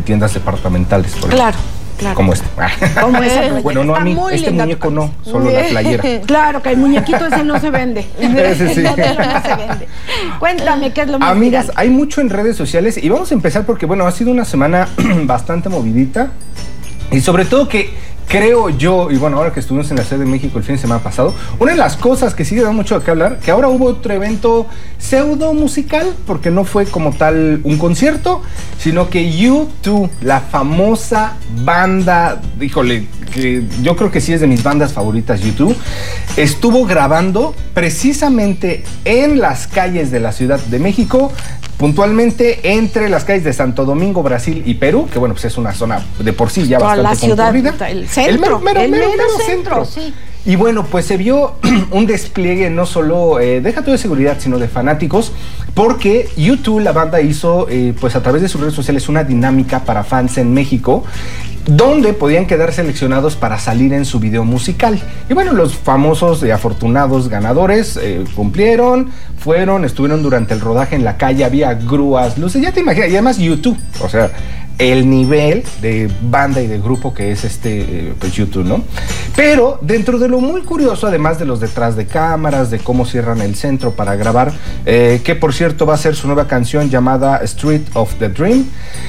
en tiendas departamentales, por claro. Claro. Como este. Como ese. Bueno, no a mí, este muñeco no, solo la playera. Claro, que el muñequito ese no se vende. Ese sí. El modelo no se vende. Cuéntame, ¿qué es lo más Amigas, viral? hay mucho en redes sociales y vamos a empezar porque, bueno, ha sido una semana bastante movidita y sobre todo que creo yo, y bueno, ahora que estuvimos en la Ciudad de México el fin de semana pasado, una de las cosas que sigue dando mucho de qué hablar, que ahora hubo otro evento pseudo musical, porque no fue como tal un concierto, sino que U2, la famosa banda, híjole, que yo creo que sí es de mis bandas favoritas, U2, estuvo grabando precisamente en las calles de la Ciudad de México, puntualmente entre las calles de Santo Domingo, Brasil y Perú, que bueno, pues es una zona de por sí ya toda bastante la ciudad, concurrida. el centro, el mero centro. Sí. Y bueno, pues se vio un despliegue no solo, deja todo de seguridad, sino de fanáticos, porque U2, la banda, hizo, pues a través de sus redes sociales, una dinámica para fans en México, donde podían quedar seleccionados para salir en su video musical. Y bueno, los famosos afortunados ganadores cumplieron, estuvieron durante el rodaje en la calle, había grúas, luces, ya te imaginas, y además U2, o sea, el nivel de banda y de grupo que es pues U2, ¿no? Pero dentro de lo muy curioso, además de los detrás de cámaras, de cómo cierran el centro para grabar, que por cierto va a ser su nueva canción llamada Street of the Dream,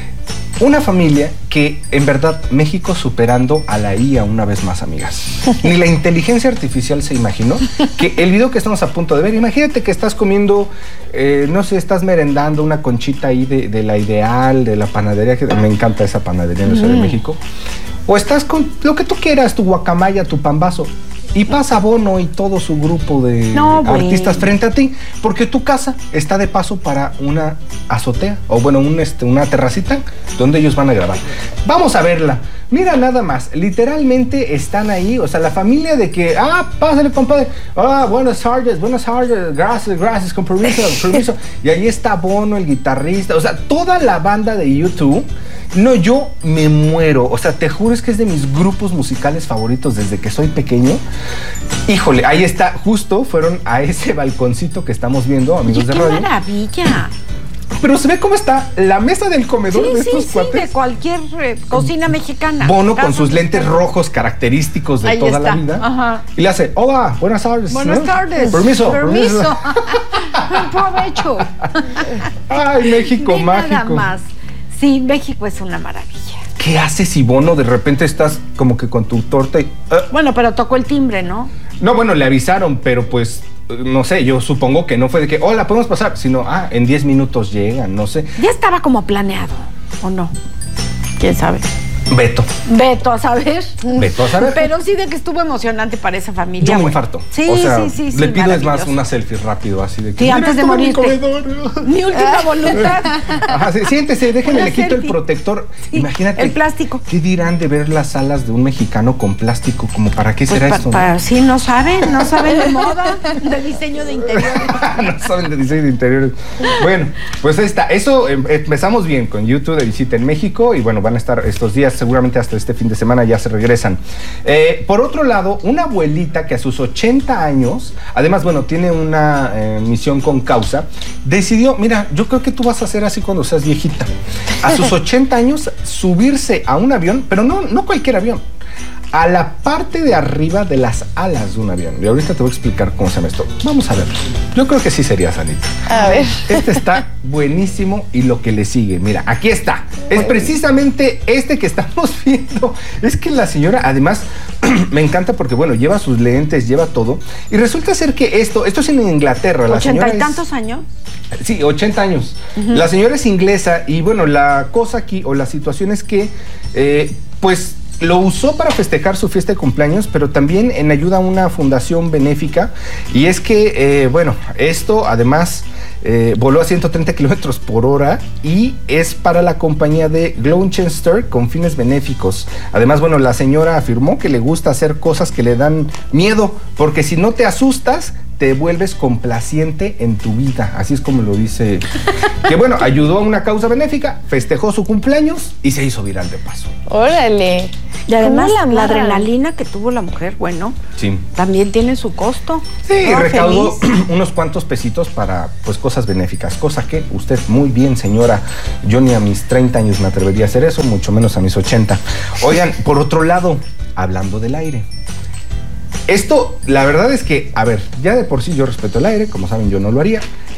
una familia que en verdad México superando a la IA una vez más, amigas. Ni la inteligencia artificial se imaginó que el video que estamos a punto de ver, imagínate que estás comiendo, no sé, estás merendando una conchita ahí de la Ideal, de la panadería, que me encanta esa panadería en la Ciudad de México, o estás con lo que tú quieras, tu guacamaya, tu pambazo, y pasa Bono y todo su grupo de artistas frente a ti, porque tu casa está de paso para una azotea, o bueno, una terracita donde ellos van a grabar. Vamos a verla. Mira nada más, literalmente están ahí, o sea, la familia de que, pásale, compadre, buenas tardes, gracias, con permiso. Y ahí está Bono, el guitarrista, o sea, toda la banda de U2. No, yo me muero, o sea, te juro, es que es de mis grupos musicales favoritos desde que soy pequeño. Híjole, ahí está, justo fueron a ese balconcito que estamos viendo, amigos de radio. ¡Qué maravilla! Pero se ve cómo está la mesa del comedor de estos cuates. Sí, de cualquier cocina mexicana. Bono con sus lentes rojos característicos de toda la vida. Ajá. Y le hace, hola, buenas tardes. Buenas tardes. Permiso. Provecho. Ay, México mágico. Nada más. Sí, México es una maravilla. ¿Qué haces si Bono de repente estás como que con tu torta y... Bueno, pero tocó el timbre, ¿no? No, bueno, le avisaron, pero pues... No sé, yo supongo que no fue de que, hola, podemos pasar, sino, en 10 minutos llegan, no sé. Ya estaba como planeado, ¿o no? ¿Quién sabe? Veto a saber. Pero sí de que estuvo emocionante para esa familia. Yo me infarto. Sí, o sea, sí. Le pido es más una selfie rápido, así de que... Sí, antes de morirte. Mi última voluntad. Ajá, sí, siéntese, déjenme, le quito el protector. Sí, imagínate. El plástico. ¿Qué dirán de ver las alas de un mexicano con plástico? Como, ¿para qué será esto? Sí, no saben de moda, de diseño de interiores. No saben de diseño de interiores. Bueno, pues ahí está. Eso, empezamos bien con U2 de visita en México y bueno, van a estar estos días, seguramente hasta este fin de semana ya se regresan. Por otro lado, una abuelita que a sus 80 años, además, bueno, tiene una misión con causa, decidió, mira, yo creo que tú vas a hacer así cuando seas viejita. A sus 80 años, subirse a un avión, pero no cualquier avión, a la parte de arriba de las alas de un avión. Y ahorita te voy a explicar cómo se llama esto. Vamos a verlo. Yo creo que sí sería sanito. A ver. Este está buenísimo y lo que le sigue. Mira, aquí está. Es precisamente este que estamos viendo. Es que la señora, además, me encanta porque, bueno, lleva sus lentes, lleva todo. Y resulta ser que esto es en Inglaterra. La señora ¿80 y tantos años? Sí, 80 años. La señora es inglesa y, bueno, la cosa aquí, o la situación es que, pues, lo usó para festejar su fiesta de cumpleaños, pero también en ayuda a una fundación benéfica. Y es que, bueno, esto además voló a 130 kilómetros por hora y es para la compañía de Gloucester con fines benéficos. Además, bueno, la señora afirmó que le gusta hacer cosas que le dan miedo, porque si no te asustas, te vuelves complaciente en tu vida. Así es como lo dice. Que bueno, ayudó a una causa benéfica, festejó su cumpleaños y se hizo viral de paso. Órale. Y además la adrenalina que tuvo la mujer, bueno, sí, también tiene su costo. Sí, recaudó unos cuantos pesitos para pues cosas benéficas, cosa que usted muy bien, señora. Yo ni a mis 30 años me atrevería a hacer eso, mucho menos a mis 80. Oigan, por otro lado, hablando del aire. Esto, la verdad es que, a ver, ya de por sí yo respeto el aire, como saben yo no lo haría.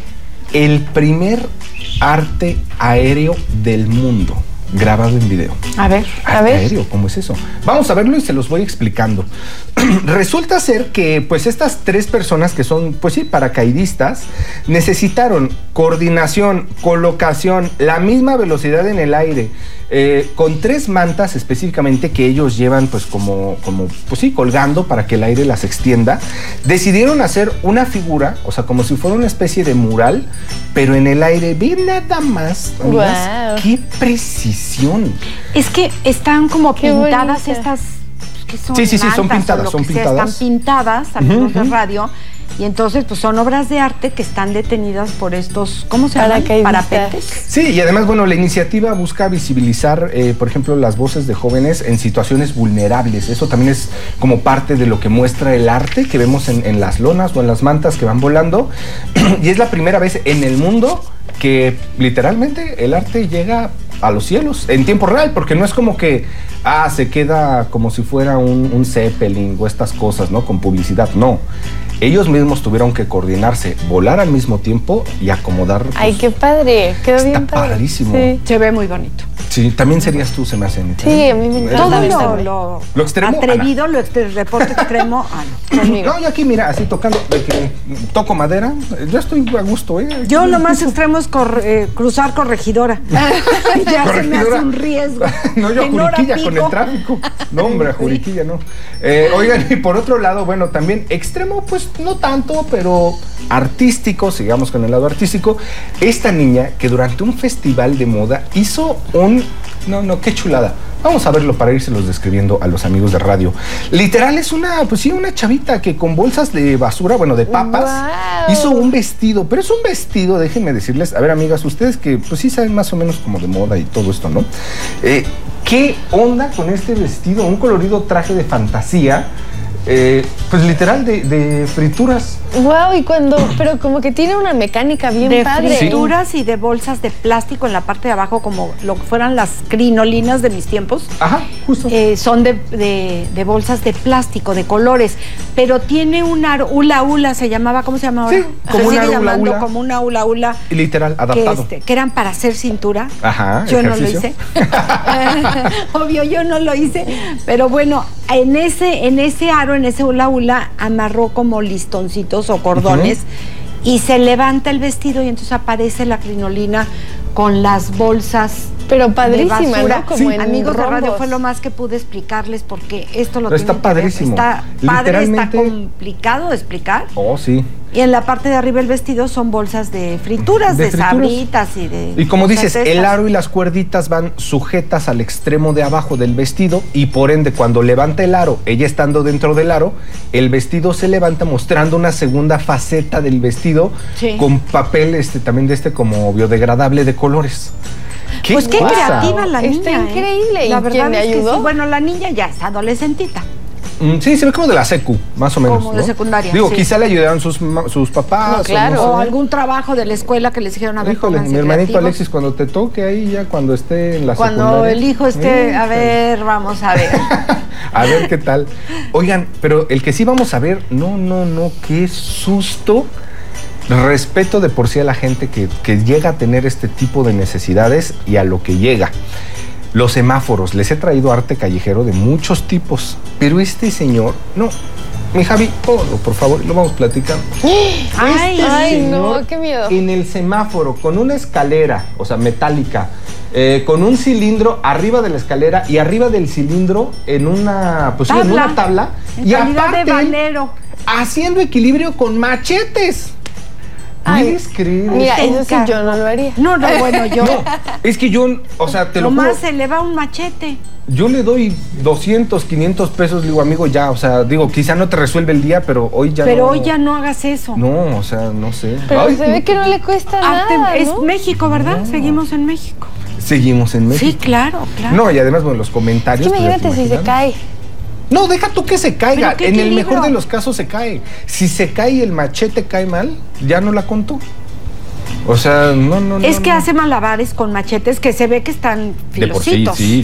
El primer arte aéreo del mundo grabado en video. A ver. Aéreo, ¿cómo es eso? Vamos a verlo y se los voy explicando. Resulta ser que pues estas 3 personas que son, pues sí, paracaidistas, necesitaron coordinación, colocación, la misma velocidad en el aire, con 3 mantas específicamente que ellos llevan pues como, pues sí, colgando para que el aire las extienda. Decidieron hacer una figura, o sea, como si fuera una especie de mural, pero en el aire. Ve nada más, amigas, wow, qué precisión. Es que están como pintadas estas, que son sí, son pintadas, son pintadas. Están pintadas, amigos de radio. Y entonces, pues son obras de arte que están detenidas por estos, ¿cómo se llaman? Parapetes. Sí, y además, bueno, la iniciativa busca visibilizar, por ejemplo, las voces de jóvenes en situaciones vulnerables. Eso también es como parte de lo que muestra el arte que vemos en las lonas o en las mantas que van volando. Y es la primera vez en el mundo que literalmente el arte llega a los cielos en tiempo real, porque no es como que se queda como si fuera un Zeppelin o estas cosas, ¿no? Con publicidad, no. Ellos mismos tuvieron que coordinarse, volar al mismo tiempo y acomodar. Pues, ay, qué padre, quedó bien padre. Está padrísimo. Sí, se ve muy bonito. Sí, también serías tú, se me hace. Sí, a mí me encanta. Todo lo extremo, atrevido, el reporte extremo, no, yo aquí, mira, así tocando, de que toco madera, yo estoy a gusto, ¿eh? Yo lo más extremo es cruzar Corregidora. Ya se me hace un riesgo. No, yo a Juriquilla con el tráfico. No, hombre, a Juriquilla no. Oigan, y por otro lado, bueno, también extremo, pues no tanto, pero artístico, sigamos con el lado artístico. Esta niña que durante un festival de moda hizo qué chulada. Vamos a verlo para irselos describiendo a los amigos de radio. Literal es una chavita que con bolsas de basura, bueno, de papas, wow, hizo un vestido, pero es un vestido, déjenme decirles, a ver, amigas, ustedes que pues sí saben más o menos como de moda y todo esto, ¿no? ¿Qué onda con este vestido? Un colorido traje de fantasía, pues literal de frituras. Wow, pero como que tiene una mecánica bien padre. De frituras y de bolsas de plástico en la parte de abajo, como lo que fueran las crinolinas de mis tiempos. Ajá, justo. Son de bolsas de plástico, de colores, pero tiene un hula se llamaba, ¿cómo se llama ahora? Sí, como una hula. Como una hula. Y literal, adaptado. Que eran para hacer cintura. Ajá, yo ejercicio. No lo hice. Obvio, yo no lo hice, pero bueno, en ese aro, en ese hula, amarró como listoncitos o cordones, y se levanta el vestido y entonces aparece la crinolina con las bolsas. Pero padrísima, ¿no? Como en amigos rombos. De radio fue lo más que pude explicarles, porque esto lo está padrísimo. Está padre, está complicado de explicar. Oh, sí. Y en la parte de arriba del vestido son bolsas de frituras, de sabritas y de... Y como dices, el aro y las cuerditas van sujetas al extremo de abajo del vestido, y por ende cuando levanta el aro, ella estando dentro del aro, el vestido se levanta mostrando una segunda faceta del vestido, sí, con papel también de como biodegradable de colores. Pues qué creativa la niña. Está increíble. La verdad ¿Quién es le ayudó? Que sí. Bueno, la niña ya es adolescentita. Sí, se ve como de la secu, más o menos. Como de secundaria. Digo, sí, quizá le ayudaron sus papás. No, claro. O algún trabajo de la escuela que les dijeron, a ver, híjole, mi hermanito Alexis, cuando te toque ahí, ya cuando esté en la secundaria. Cuando el hijo esté, a ver, vamos a ver. A ver qué tal. Oigan, pero el que sí vamos a ver, no, qué susto. Respeto de por sí a la gente que llega a tener este tipo de necesidades y a lo que llega. Los semáforos, les he traído arte callejero de muchos tipos, pero este señor, no, mi Javi, por favor, lo vamos platicando. Ay, no, qué miedo. En el semáforo, con una escalera, o sea, metálica, con un cilindro arriba de la escalera y arriba del cilindro en una tabla, en y aparte de valero, haciendo equilibrio con machetes. ¿Puedes creer? Mira, eso sí yo no lo haría. No, bueno, yo... No, es que yo, o sea, te lo juro. Nomás se le va un machete. Yo le doy 200, 500 pesos, le digo, amigo, ya, o sea, digo, quizá no te resuelve el día, pero hoy ya Pero hoy ya no hagas eso. No, o sea, no sé. Pero se ve que no le cuesta nada, Es México, ¿verdad? No. Seguimos en México. seguimos en México. Sí, claro. No, y además, bueno, los comentarios. Es que imagínate si se cae. No, deja tú que se caiga. ¿Pero En qué el equilibrio? mejor de los casos se cae. Si se cae y el machete cae mal, ya no la contó. O sea, no. Es que hace malabares con machetes que se ve que están De por sí, filositos. sí.